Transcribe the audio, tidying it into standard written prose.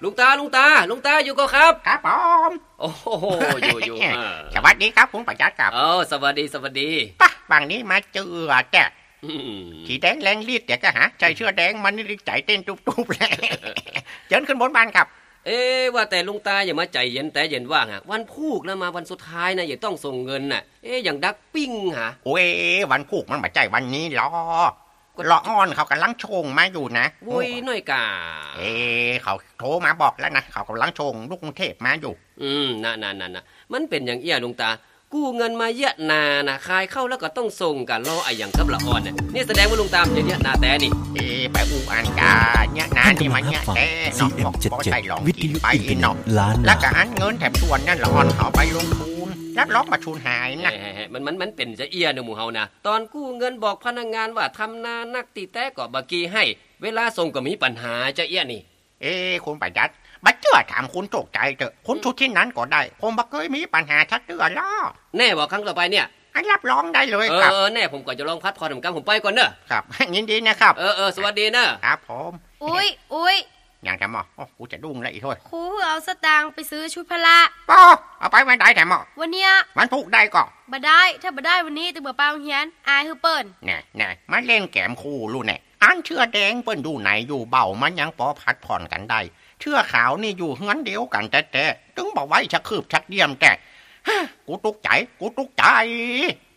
ลุงตาอยู่ก็ครับครับผมโอ้โหอยู่สวัสดีครับคุณประจักษ์ครับสวัสดีป่ะบางนี้มาเจอแกสีแดงแรงรีดแต่ก็หาใจเชื่อแดงมันนี่ใจเต้นตุบๆเลยเจิญขึ้นบนบ้านครับว่าแต่ลุงตาอย่ามาใจเย็นแต่เย็นว่างอ่ะวันพูกแล้วมาวันสุดท้ายนะอย่าต้องส่งเงินน่ะอย่างดักปิ้งฮะโอ้ยวันพูกมันมาใจวันนี้รออ้อนเขากำลังชงมาอยู่นะโว้ยน้อยกาเขาโทรมาบอกแล้วนะเขากำลังชงลูกกรุงเทพมาอยู่นั่นมันเป็นอย่างเอี้ยลุงตากู้เงินมาเยอะนานะคายเข้าแล้วก็ต้องส่งกันรอไอ้อย่างกับละอ่อนเนี่ยนี่แสดงว่าลุงตามอย่างเนี้ยนาแต่นี่ไปอูอ่านกาเนี่ยนานี่มันเนี่ยแต่นอกบอกใจหลงกินไปนอกแล้วก็อันเงินแถมส่วนนั่นละอ่อนเขาไปลงทุนรับล็อกมาชุนหายนะมันเป็นจะเอี้ยในหมู่เฮานะตอนกู้เงินบอกพนักงานว่าทำนานักตีแต่ก็บากีให้เวลาส่งก็มีปัญหาจะเอี้ยนี่คุณประยัดบัดเจือถามคุณตกใจเถอะคุณชุดที่นั้นก็ได้ผมบ่เคยมีปัญหาชักเตือนล้อแน่บอกครั้งต่อไปเนี่ยรับรองได้เลยครับแน่ผมก่อนจะลองพัดพอทำการผมไปก่อนเนอะครับยินดีนะครับสวัสดีนะครับผมอุ้ยอย่างแถมกูจะดุ้งเลยอีกthôi ครูเอาสตางค์ไปซื้อชุดพละป้อเอาไปวันใดแถมวันเนี้ยวันพุกได้ก่อบ่ได้ถ้าบ่ได้วันนี้ตึงบ่เปล่าเฮียนอายคือเปิ้นแน่มาเล่นแกมคู่รู้แน่อันเชื่อแดงเปิ้นดูไหนอยู่เบามันยังปอพัดผ่อนกันได้เชื่อขาวนี่อยู่เฮือนเดียวกันแต่ตึงบอกไว้ชักคืบชักเดียมแต่กูตุกใจ